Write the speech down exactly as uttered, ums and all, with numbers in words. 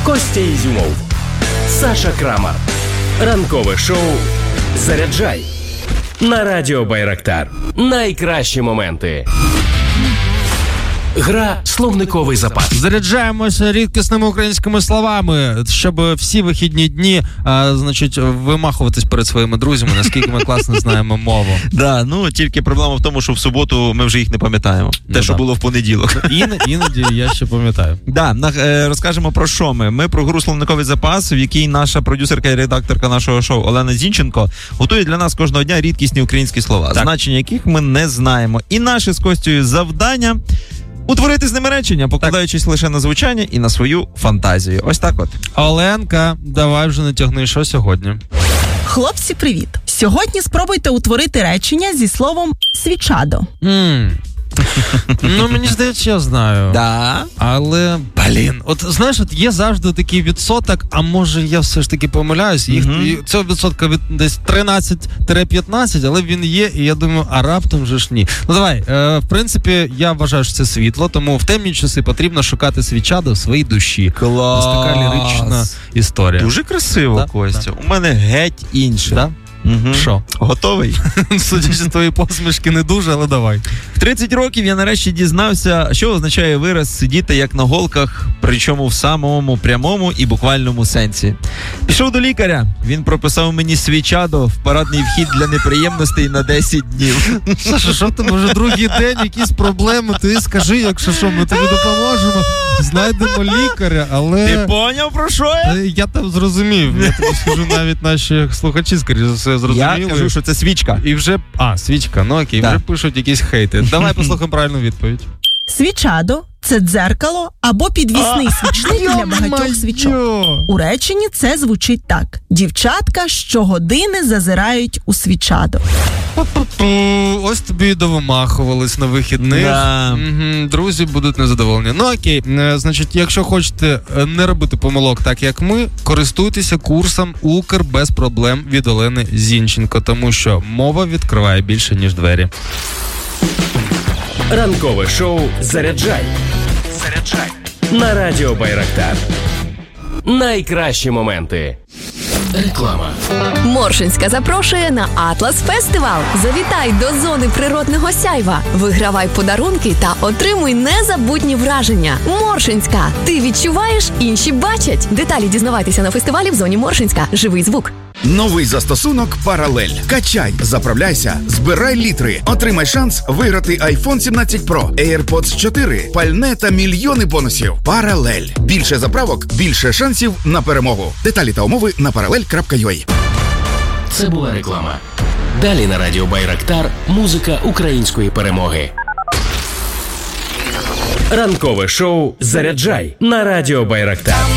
Костя Ізюмов, Саша Крамар. Ранкове шоу «Заряджай» на Радіо Байрактар. Найкращі моменти. Гра «Словниковий запас». Заряджаємося рідкісними українськими словами, щоб всі вихідні дні, а, значить, вимахуватись перед своїми друзями, наскільки ми класно знаємо мову. Да, ну тільки проблема в тому, що в суботу ми вже їх не пам'ятаємо. Те, Ну, що да. було в понеділок. Ін, іноді я ще пам'ятаю. Да, на- е, розкажемо про що ми. Ми про гру «Словниковий запас», в якій наша продюсерка і редакторка нашого шоу Олена Зінченко готує для нас кожного дня рідкісні українські слова, Так. значення яких ми не знаємо. І наше з Костю завдання – утворити з ними речення, покладаючись лише на звучання і на свою фантазію. Ось так от. Оленка, давай вже не тягни, що сьогодні? Хлопці, привіт! Сьогодні спробуйте утворити речення зі словом «свічадо». М. Ну, мені здається, я знаю. Да. Але, блін, от знаєш, от є завжди такий відсоток, а може я все ж таки помиляюсь, їх, Мгм. і цього відсотка від десь тринадцять-п'ятнадцять, але він є, і я думаю, а раптом же ж ні. Ну давай, е, в принципі, я вважаю, що це світло, тому в темні часи потрібно шукати свічадо в своїй душі. Клас. Ось така лірична історія. Дуже красиво, Да, Костя. У мене геть інше. Да? Угу. Що? Готовий? Судячи з твоєї посмішки, не дуже, але давай. В тридцять років я нарешті дізнався, що означає вираз «сидіти як на голках», причому в самому прямому і буквальному сенсі. Пішов до лікаря. Він прописав мені свічадо в парадний вхід для неприємностей на десять днів. Саша, що ти, може, другий день, якісь проблеми, ти скажи, якщо що, ми тобі допоможемо, знайдемо лікаря, але... Ти поняв, про що я? Та я там зрозумів, я тобі скажу, навіть наші слухачі, скоріше за все, зрозуміли. Я кажу, що це свічка. І вже, а, свічка, ну окей, Так. вже пишуть якісь хейти. Давай послухаємо правильну відповідь. Свічадо – це дзеркало або підвісний свічник для багатьох свічок. У реченні це звучить так. Дівчатка щогодини зазирають у свічадо. Пу-пу-пу. Ось тобі і довимахувались на вихідних. Да. Мгм, друзі будуть незадоволені. Ну окей, Е, значить, якщо хочете е, не робити помилок так, як ми, користуйтеся курсом «Укр без проблем» від Олени Зінченко, тому що мова відкриває більше, ніж двері. Ранкове шоу «Заряджай». Заряджай на Радіо Байрактар. Найкращі моменти. Реклама. Моршинська запрошує на Атлас Фестивал. Завітай до зони природного сяйва. Вигравай подарунки та отримуй незабутні враження. Моршинська. Ти відчуваєш, інші бачать. Деталі дізнавайтеся на фестивалі в зоні Моршинська. Живий звук. Новий застосунок «Паралель». Качай, заправляйся, збирай літри. Отримай шанс виграти айфон сімнадцять Про, AirPods чотири, пальне та мільйони бонусів. «Паралель». Більше заправок, більше шансів на перемогу. Деталі та умови на паралель крапка ю а. Це була реклама. Далі на Радіо Байрактар музика української перемоги. Ранкове шоу «Заряджай» на Радіо Байрактар.